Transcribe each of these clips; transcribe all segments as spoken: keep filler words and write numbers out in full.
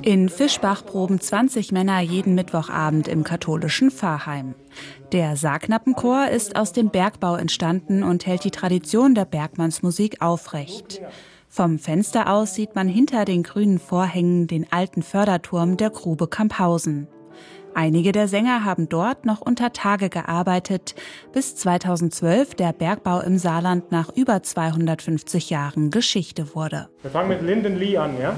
In Fischbach proben zwanzig Männer jeden Mittwochabend im katholischen Pfarrheim. Der Sargnappenchor ist aus dem Bergbau entstanden und hält die Tradition der Bergmannsmusik aufrecht. Vom Fenster aus sieht man hinter den grünen Vorhängen den alten Förderturm der Grube Camphausen. Einige der Sänger haben dort noch unter Tage gearbeitet, bis zweitausendzwölf der Bergbau im Saarland nach über zweihundertfünfzig Jahren Geschichte wurde. Wir fangen mit Linden Lee an, ja?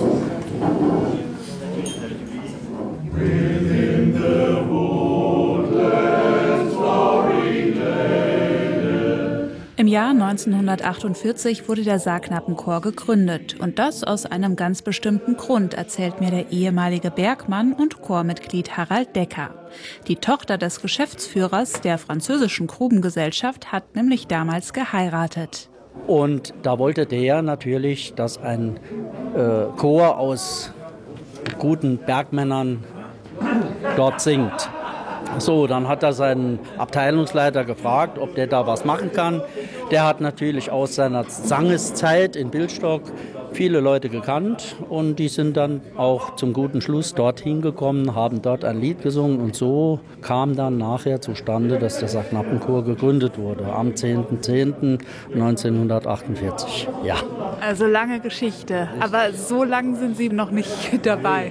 Im Jahr neunzehnhundertachtundvierzig wurde der Sargnappenchor gegründet. Und das aus einem ganz bestimmten Grund, erzählt mir der ehemalige Bergmann und Chormitglied Harald Decker. Die Tochter des Geschäftsführers der französischen Grubengesellschaft hat nämlich damals geheiratet. Und da wollte der natürlich, dass ein äh, Chor aus guten Bergmännern dort singt. So, dann hat er seinen Abteilungsleiter gefragt, ob der da was machen kann. Der hat natürlich aus seiner Sangeszeit in Billstock viele Leute gekannt und die sind dann auch zum guten Schluss dorthin gekommen, haben dort ein Lied gesungen und so kam dann nachher zustande, dass der Sargnappenchor gegründet wurde am zehnten zehnten neunzehnhundertachtundvierzig. Ja. Also lange Geschichte, aber so lange sind Sie noch nicht dabei.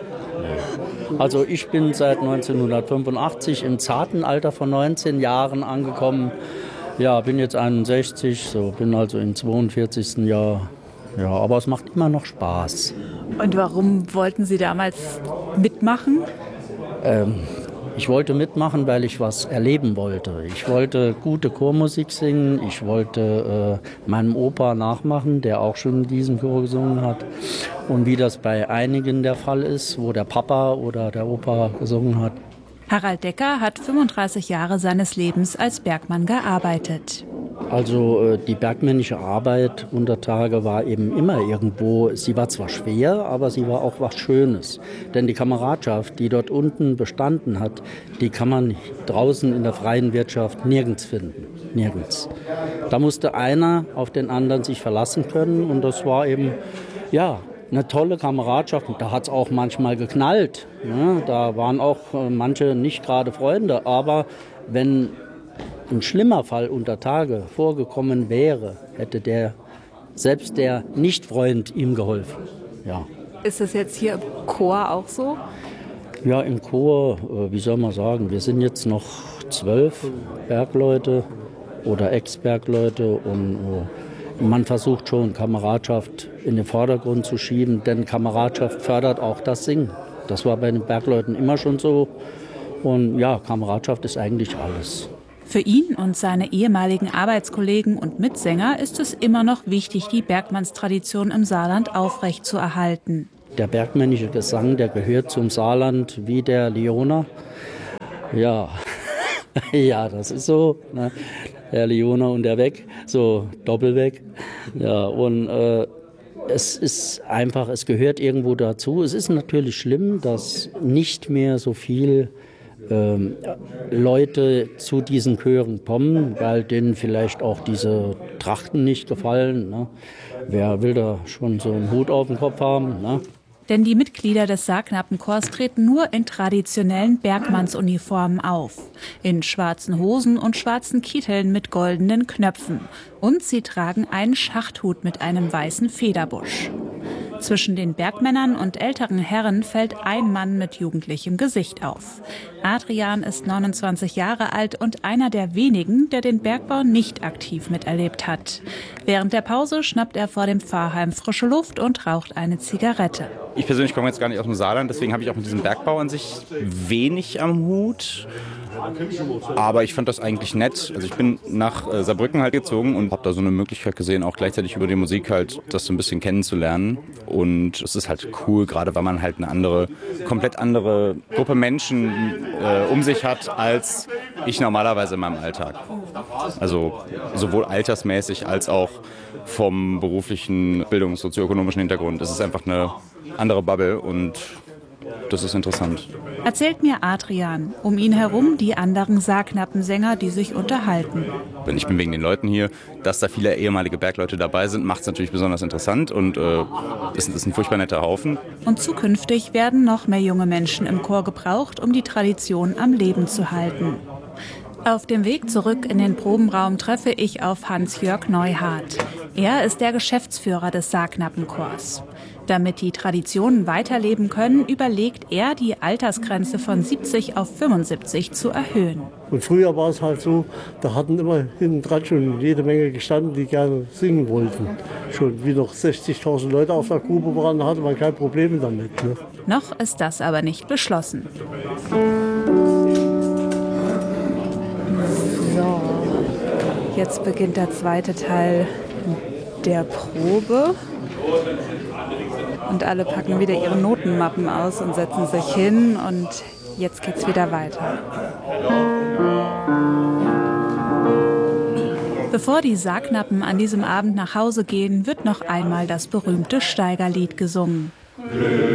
Also ich bin seit neunzehnhundertfünfundachtzig im zarten Alter von neunzehn Jahren angekommen. Ja, bin jetzt einundsechzig, so bin also im zweiundvierzigsten Jahr. Ja, aber es macht immer noch Spaß. Und warum wollten Sie damals mitmachen? Ähm, ich wollte mitmachen, weil ich was erleben wollte. Ich wollte gute Chormusik singen. Ich wollte äh, meinem Opa nachmachen, der auch schon in diesem Chor gesungen hat. Und wie das bei einigen der Fall ist, wo der Papa oder der Opa gesungen hat. Harald Decker hat fünfunddreißig Jahre seines Lebens als Bergmann gearbeitet. Also die bergmännische Arbeit unter Tage war eben immer irgendwo, sie war zwar schwer, aber sie war auch was Schönes. Denn die Kameradschaft, die dort unten bestanden hat, die kann man draußen in der freien Wirtschaft nirgends finden. Nirgends. Da musste einer auf den anderen sich verlassen können und das war eben, ja, eine tolle Kameradschaft. Und da hat es auch manchmal geknallt. Ja, da waren auch manche nicht gerade Freunde, aber wenn ein schlimmer Fall unter Tage vorgekommen wäre, hätte der, selbst der Nicht-Freund ihm geholfen. Ja. Ist das jetzt hier im Chor auch so? Ja, im Chor, wie soll man sagen, wir sind jetzt noch zwölf Bergleute oder Ex-Bergleute und man versucht schon, Kameradschaft in den Vordergrund zu schieben, denn Kameradschaft fördert auch das Singen. Das war bei den Bergleuten immer schon so und ja, Kameradschaft ist eigentlich alles. Für ihn und seine ehemaligen Arbeitskollegen und Mitsänger ist es immer noch wichtig, die Bergmannstradition im Saarland aufrechtzuerhalten. Der bergmännische Gesang, der gehört zum Saarland wie der Lioner. Ja, ja, das ist so. Ne? Der Lioner und der Weg, so Doppelweg. Ja, und äh, es ist einfach, es gehört irgendwo dazu. Es ist natürlich schlimm, dass nicht mehr so viel Ähm, Leute zu diesen Chören kommen, weil denen vielleicht auch diese Trachten nicht gefallen. Ne? Wer will da schon so einen Hut auf dem Kopf haben? Ne? Denn die Mitglieder des Sargnappenchors treten nur in traditionellen Bergmannsuniformen auf. In schwarzen Hosen und schwarzen Kitteln mit goldenen Knöpfen. Und sie tragen einen Schachthut mit einem weißen Federbusch. Zwischen den Bergmännern und älteren Herren fällt ein Mann mit jugendlichem Gesicht auf. Adrian ist neunundzwanzig Jahre alt und einer der wenigen, der den Bergbau nicht aktiv miterlebt hat. Während der Pause schnappt er vor dem Pfarrheim frische Luft und raucht eine Zigarette. Ich persönlich komme jetzt gar nicht aus dem Saarland, deswegen habe ich auch mit diesem Bergbau an sich wenig am Hut. Aber ich fand das eigentlich nett. Also ich bin nach äh, Saarbrücken halt gezogen und habe da so eine Möglichkeit gesehen, auch gleichzeitig über die Musik halt das so ein bisschen kennenzulernen. Und es ist halt cool, gerade weil man halt eine andere, komplett andere Gruppe Menschen äh, um sich hat, als ich normalerweise in meinem Alltag. Also sowohl altersmäßig als auch vom beruflichen, bildungs- sozioökonomischen Hintergrund. Es ist einfach eine andere Bubble und Das ist interessant. Erzählt mir Adrian. Um ihn herum die anderen Saarknappensänger, die sich unterhalten. Ich bin wegen den Leuten hier. Dass da viele ehemalige Bergleute dabei sind, macht es natürlich besonders interessant und äh, ist, ist ein furchtbar netter Haufen. Und zukünftig werden noch mehr junge Menschen im Chor gebraucht, um die Tradition am Leben zu halten. Auf dem Weg zurück in den Probenraum treffe ich auf Hans-Jörg Neuhardt. Er ist der Geschäftsführer des Saarknappenchors. Damit die Traditionen weiterleben können, überlegt er, die Altersgrenze von siebzig auf fünfundsiebzig zu erhöhen. Und früher war es halt so, da hatten immer hinten dran schon jede Menge gestanden, die gerne singen wollten. Schon wie noch sechzigtausend Leute auf der Grube waren, hatte man kein Problem damit. Ne? Noch ist das aber nicht beschlossen. So, jetzt beginnt der zweite Teil der Probe. Und alle packen wieder ihre Notenmappen aus und setzen sich hin. Und jetzt geht's wieder weiter. Bevor die Saarknappen an diesem Abend nach Hause gehen, wird noch einmal das berühmte Steigerlied gesungen.